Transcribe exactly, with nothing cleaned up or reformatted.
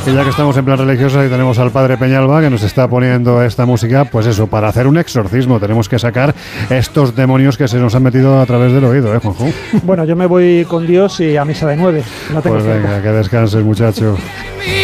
Y ya que estamos en plan religioso y tenemos al padre Peñalba que nos está poniendo esta música, pues eso, para hacer un exorcismo tenemos que sacar estos demonios que se nos han metido a través del oído, ¿eh, Juanjo? Bueno, yo me voy con Dios y a misa de nueve. No tengo Pues tiempo. venga, que descanses, muchacho.